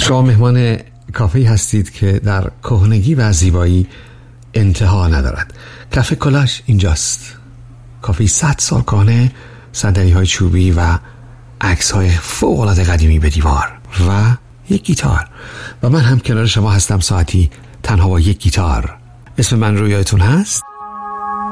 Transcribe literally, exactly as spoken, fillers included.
شما مهمان کافه هستید که در کهنگی و زیبایی انتها ندارد. کافه کلاش اینجاست. کافه صد سال کهنه، صندلی های چوبی و عکس های فوق العاده قدیمی به دیوار و یک گیتار. و من هم کنار شما هستم ساعتی تنها با یک گیتار. اسم من رویایتون هست.